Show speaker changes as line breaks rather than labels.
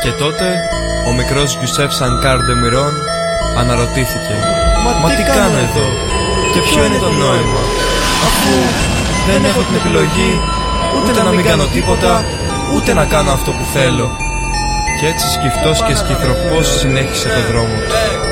Και τότε ο μικρός Γιουσέφ Σανκάρ Ντεμιρόν αναρωτήθηκε: Μα τι κάνω εδώ και ποιο είναι το νόημα, αφού δεν έχω την επιλογή ούτε να μην κάνω τίποτα, ούτε να κάνω αυτό που θέλω. Και έτσι σκυφτός και σκυθροπός συνέχισε το δρόμο του.